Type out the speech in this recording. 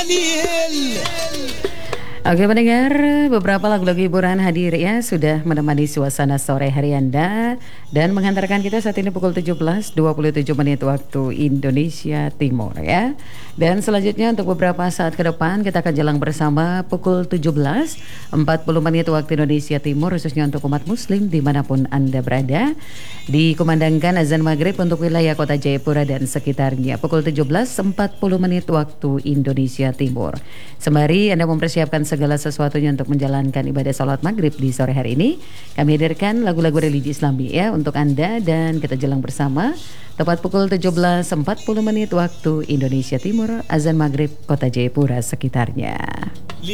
Oke pendengar, beberapa lagu-lagu hiburan hadir ya, sudah menemani suasana sore hari Anda dan mengantarkan kita saat ini pukul 17.27 menit waktu Indonesia Timur ya. Dan selanjutnya untuk beberapa saat ke depan kita akan jalan bersama pukul 17.40 menit waktu Indonesia Timur, khususnya untuk umat muslim dimanapun Anda berada. Dikumandangkan azan maghrib untuk wilayah kota Jayapura dan sekitarnya pukul 17.40 menit waktu Indonesia Timur. Sembari Anda mempersiapkan segala sesuatunya untuk menjalankan ibadah sholat maghrib di sore hari ini, kami hadirkan lagu-lagu religi Islami ya untuk Anda dan kita jalan bersama tepat pukul 17.40 menit waktu Indonesia Timur, azan maghrib kota Jayapura sekitarnya.